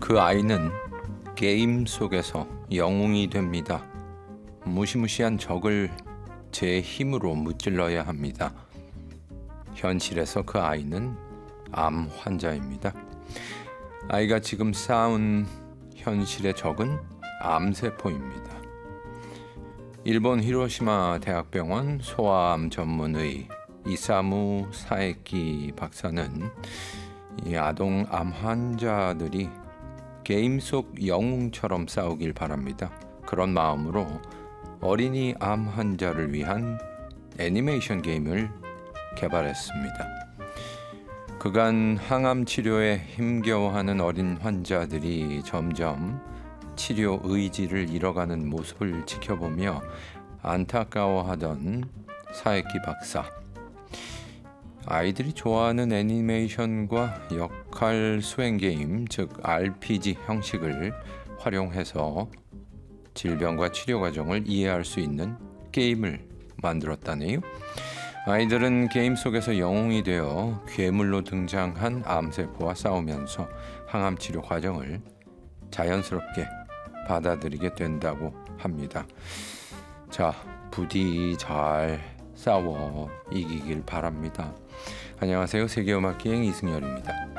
그 아이는 게임 속에서 영웅이 됩니다. 무시무시한 적을 제 힘으로 무찔러야 합니다. 현실에서 그 아이는 암 환자입니다. 아이가 지금 쌓은 현실의 적은 암세포입니다. 일본 히로시마 대학병원 소아암 전문의 이사무 사에키 박사는 이 아동 암 환자들이 게임 속 영웅처럼 싸우길 바랍니다. 그런 마음으로 어린이 암 환자를 위한 애니메이션 게임을 개발했습니다. 그간 항암 치료에 힘겨워하는 어린 환자들이 점점 치료 의지를 잃어가는 모습을 지켜보며 안타까워하던 사에키 박사. 아이들이 좋아하는 애니메이션과 역할 수행 게임, 즉 RPG 형식을 활용해서 질병과 치료 과정을 이해할 수 있는 게임을 만들었다네요. 아이들은 게임 속에서 영웅이 되어 괴물로 등장한 암세포와 싸우면서 항암 치료 과정을 자연스럽게 받아들이게 된다고 합니다. 자, 부디 잘 싸워 이기길 바랍니다. 안녕하세요. 세계음악기행 이승열입니다.